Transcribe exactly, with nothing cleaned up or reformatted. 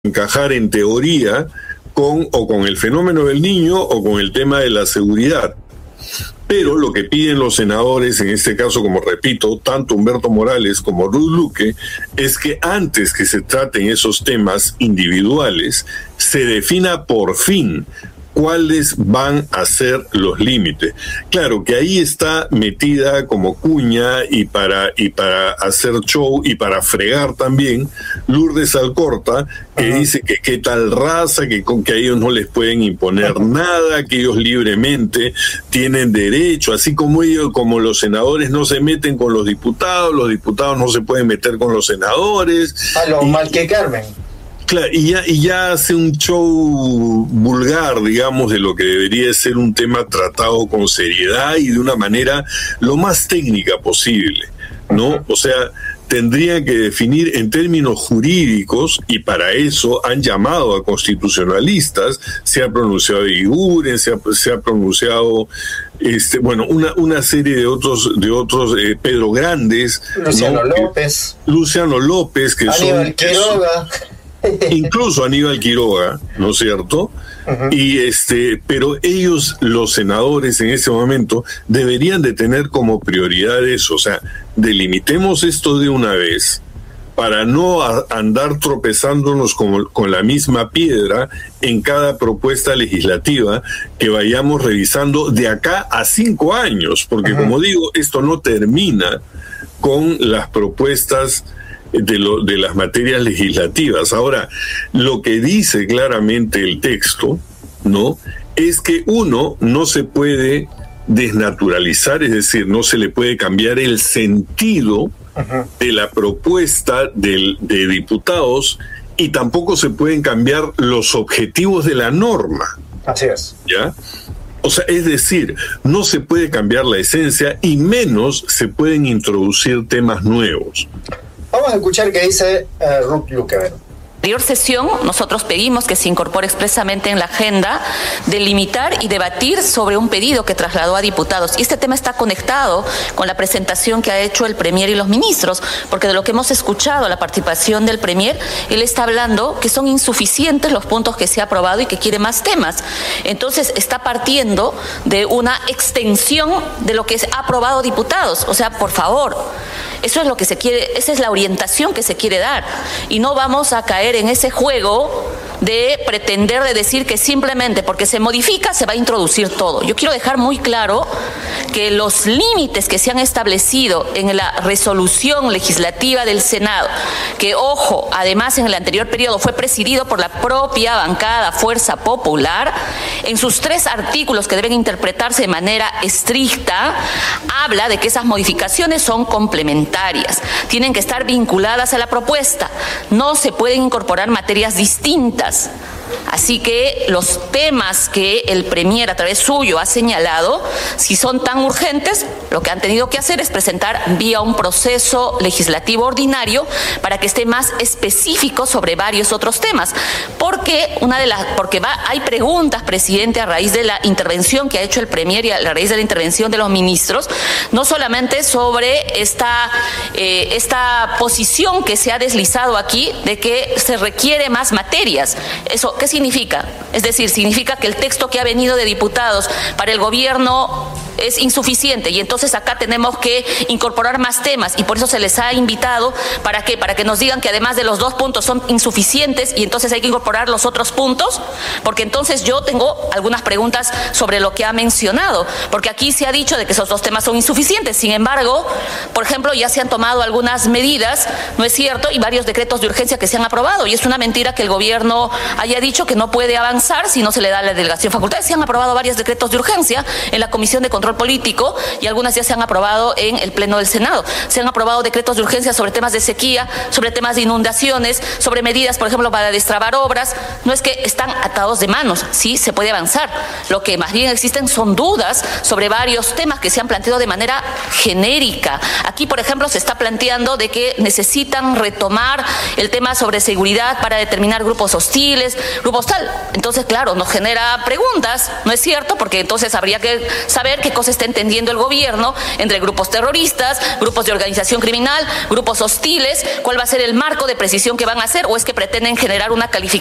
encajar en teoría con o con el fenómeno del niño o con el tema de la seguridad. Pero lo que piden los senadores, en este caso, como repito, tanto Humberto Morales como Ruth Luque, es que antes que se traten esos temas individuales, se defina por fin cuáles van a ser los límites. Claro que ahí está metida como cuña y para y para hacer show y para fregar también Lourdes Alcorta, que Ajá. dice que qué tal raza, que con que a ellos no les pueden imponer Ajá. nada, que ellos libremente tienen derecho, así como ellos, como los senadores no se meten con los diputados, los diputados no se pueden meter con los senadores. A lo y, mal que Carmen. Claro, y ya, y ya hace un show vulgar, digamos, de lo que debería ser un tema tratado con seriedad y de una manera lo más técnica posible, ¿no? O sea, tendrían que definir en términos jurídicos, y para eso han llamado a constitucionalistas, se ha pronunciado Iguren, se ha, se ha pronunciado este, bueno, una, una serie de otros, de otros eh, Pedro Grandes, Luciano ¿no? López, Luciano López, que Aníbal son Quiroga. Incluso Aníbal Quiroga, ¿no es cierto? Uh-huh. Y este, pero ellos, los senadores en ese momento, deberían de tener como prioridad eso, o sea, delimitemos esto de una vez para no a, andar tropezándonos con, con la misma piedra en cada propuesta legislativa que vayamos revisando de acá a cinco años, porque uh-huh. como digo, esto no termina con las propuestas De, lo, de las materias legislativas. Ahora, lo que dice claramente el texto, ¿no?, es que uno no se puede desnaturalizar, es decir, no se le puede cambiar el sentido uh-huh. de la propuesta del, de diputados, y tampoco se pueden cambiar los objetivos de la norma. Así es. ¿Ya? O sea, es decir, no se puede cambiar la esencia y menos se pueden introducir temas nuevos. Vamos a escuchar qué dice uh, Ruth Luque. En la anterior sesión, nosotros pedimos que se incorpore expresamente en la agenda delimitar y debatir sobre un pedido que trasladó a diputados. Y este tema está conectado con la presentación que ha hecho el Premier y los ministros, porque de lo que hemos escuchado, la participación del Premier, él está hablando que son insuficientes los puntos que se ha aprobado y que quiere más temas. Entonces, está partiendo de una extensión de lo que ha aprobado diputados. O sea, por favor, eso es lo que se quiere, esa es la orientación que se quiere dar. Y no vamos a caer en ese juego de pretender de decir que simplemente porque se modifica se va a introducir todo. Yo quiero dejar muy claro que los límites que se han establecido en la resolución legislativa del Senado, que ojo, además en el anterior periodo fue presidido por la propia bancada Fuerza Popular, en sus tres artículos que deben interpretarse de manera estricta, habla de que esas modificaciones son complementarias, tienen que estar vinculadas a la propuesta, no se pueden incorporar materias distintas. Así que los temas que el Premier a través suyo ha señalado, si son tan urgentes, lo que han tenido que hacer es presentar vía un proceso legislativo ordinario para que esté más específico sobre varios otros temas. Porque una de las, porque va, hay preguntas, presidente, a raíz de la intervención que ha hecho el Premier y a raíz de la intervención de los ministros, no solamente sobre esta, eh, esta posición que se ha deslizado aquí de que se requiere más materias. Eso, ¿qué significa? Es decir, significa que el texto que ha venido de diputados para el gobierno es insuficiente y entonces acá tenemos que incorporar más temas y por eso se les ha invitado, ¿para qué? Para que nos digan que además de los dos puntos son insuficientes y entonces hay que incorporar los otros puntos, porque entonces yo tengo algunas preguntas sobre lo que ha mencionado, porque aquí se ha dicho de que esos dos temas son insuficientes, sin embargo, por ejemplo, ya se han tomado algunas medidas, ¿no es cierto? Y varios decretos de urgencia que se han aprobado y es una mentira que el gobierno haya dicho que no puede avanzar si no se le da la delegación facultades. Se han aprobado varios decretos de urgencia en la Comisión de Control Político y algunas ya se han aprobado en el Pleno del Senado. Se han aprobado decretos de urgencia sobre temas de sequía, sobre temas de inundaciones, sobre medidas, por ejemplo, para destrabar obras. No es que están atados de manos, sí se puede avanzar. Lo que más bien existen son dudas sobre varios temas que se han planteado de manera genérica. Aquí, por ejemplo, se está planteando de que necesitan retomar el tema sobre seguridad para determinar grupos hostiles, grupos tal. Entonces, claro, nos genera preguntas, ¿no es cierto? Porque entonces habría que saber qué cosa está entendiendo el gobierno entre grupos terroristas, grupos de organización criminal, grupos hostiles, cuál va a ser el marco de precisión que van a hacer, o es que pretenden generar una calificación